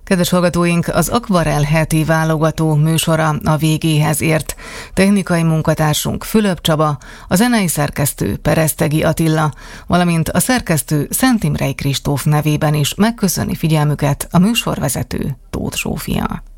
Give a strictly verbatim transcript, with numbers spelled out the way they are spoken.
Kedves hallgatóink, az Akvarell heti válogató műsora a végéhez ért. Technikai munkatársunk Fülöp Csaba, a zenei szerkesztő Peresztegi Attila, valamint a szerkesztő Szent Imrei Kristóf nevében is megköszöni figyelmüket a műsorvezető Tóth Zsófia.